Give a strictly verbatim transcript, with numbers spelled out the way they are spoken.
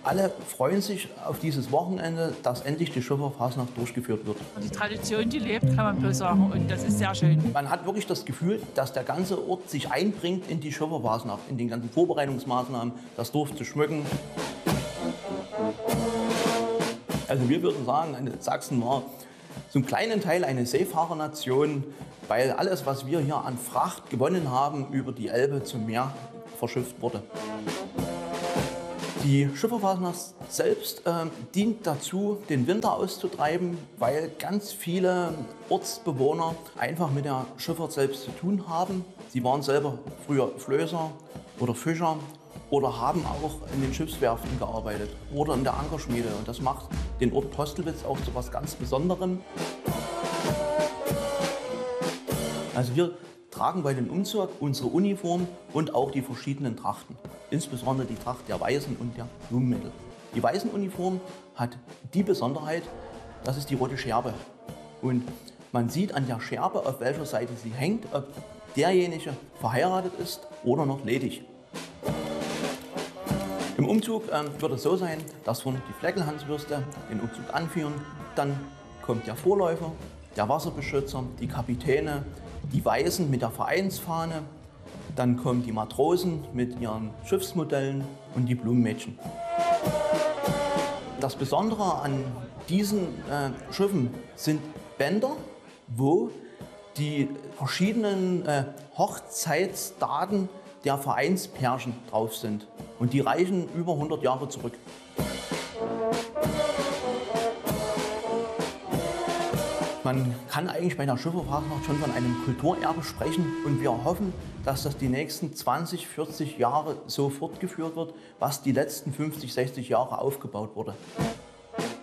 Alle freuen sich auf dieses Wochenende, dass endlich die Schifferfastnacht durchgeführt wird. Die Tradition, die lebt, kann man bloß sagen, und das ist sehr schön. Man hat wirklich das Gefühl, dass der ganze Ort sich einbringt in die Schifferfastnacht, in den ganzen Vorbereitungsmaßnahmen, das Dorf zu schmücken. Also wir würden sagen, Sachsen war zum kleinen Teil eine Seefahrernation, weil alles, was wir hier an Fracht gewonnen haben, über die Elbe zum Meer verschifft wurde. Die Schifferfastnacht selbst äh, dient dazu, den Winter auszutreiben, weil ganz viele Ortsbewohner einfach mit der Schifffahrt selbst zu tun haben. Sie waren selber früher Flößer oder Fischer oder haben auch in den Schiffswerften gearbeitet oder in der Ankerschmiede. Und das macht den Ort Postelwitz auch zu etwas ganz Besonderem. Also wir tragen bei dem Umzug unsere Uniform und auch die verschiedenen Trachten. Insbesondere die Tracht der Weißen und der Blumenmädel. Die Weißenuniform hat die Besonderheit, das ist die rote Scherbe. Und man sieht an der Scherbe, auf welcher Seite sie hängt, ob derjenige verheiratet ist oder noch ledig. Im Umzug äh, wird es so sein, dass vorne die Fleckelhanswürste den Umzug anführen. Dann kommt der Vorläufer, der Wasserbeschützer, die Kapitäne, die Weißen mit der Vereinsfahne. Dann kommen die Matrosen mit ihren Schiffsmodellen und die Blumenmädchen. Das Besondere an diesen äh, Schiffen sind Bänder, wo die verschiedenen äh, Hochzeitsdaten der Vereinspärchen drauf sind. Und die reichen über hundert Jahre zurück. Man kann eigentlich bei der Schifferfastnacht schon von einem Kulturerbe sprechen und wir hoffen, dass das die nächsten zwanzig, vierzig Jahre so fortgeführt wird, was die letzten fünfzig, sechzig Jahre aufgebaut wurde.